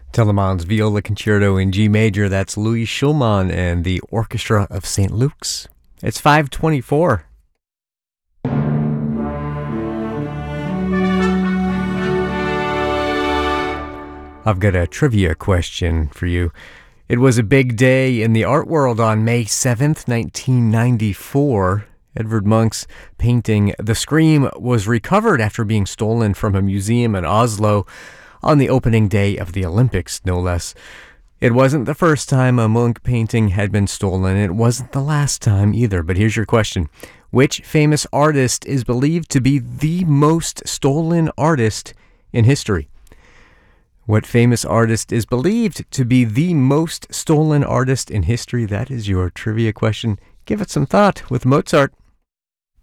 Telemann's Viola Concerto in G major, that's Louis Schulman and the Orchestra of St. Luke's. It's 5:24. I've got a trivia question for you. It was a big day in the art world on May 7th, 1994. Edvard Munch's painting The Scream was recovered after being stolen from a museum in Oslo on the opening day of the Olympics, no less. It wasn't the first time a Munch painting had been stolen. It wasn't the last time either, but here's your question. Which famous artist is believed to be the most stolen artist in history? What famous artist is believed to be the most stolen artist in history? That is your trivia question. Give it some thought with Mozart.